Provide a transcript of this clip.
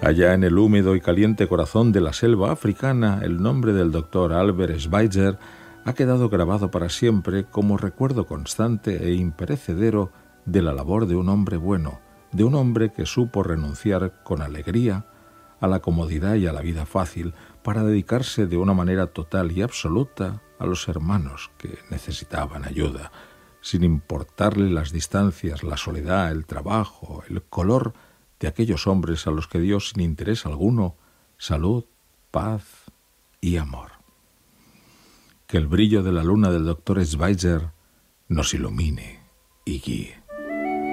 Allá en el húmedo y caliente corazón de la selva africana, el nombre del doctor Albert Schweitzer ha quedado grabado para siempre como recuerdo constante e imperecedero de la labor de un hombre bueno, de un hombre que supo renunciar con alegría a la comodidad y a la vida fácil para dedicarse de una manera total y absoluta a los hermanos que necesitaban ayuda, sin importarle las distancias, la soledad, el trabajo, el color de aquellos hombres a los que dio sin interés alguno salud, paz y amor. Que el brillo de la luna del doctor Schweitzer nos ilumine y guíe.